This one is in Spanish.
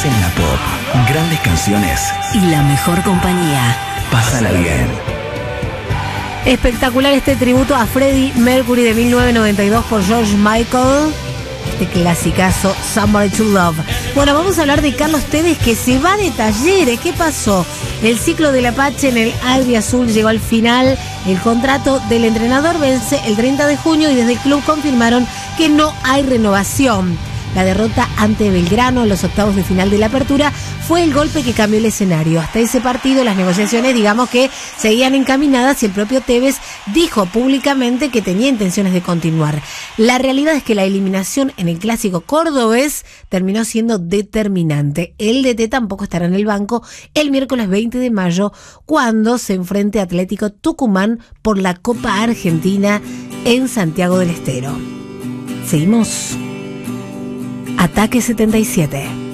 en la pop, grandes canciones y la mejor compañía. Pásala bien. Espectacular este tributo a Freddie Mercury de 1992 por George Michael. Este clasicazo, Somebody to Love. Bueno, vamos a hablar de Carlos Tevez, que se va de Talleres. ¿Qué pasó? El ciclo del Apache en el albiazul llegó al final. El contrato del entrenador vence el 30 de junio y desde el club confirmaron que no hay renovación. La derrota ante Belgrano en los octavos de final de la Apertura fue el golpe que cambió el escenario. Hasta ese partido las negociaciones, digamos que seguían encaminadas y el propio Tevez dijo públicamente que tenía intenciones de continuar. La realidad es que la eliminación en el clásico cordobés terminó siendo determinante. El DT tampoco estará en el banco el miércoles 20 de mayo cuando se enfrente a Atlético Tucumán por la Copa Argentina en Santiago del Estero. Seguimos. Ataque 77.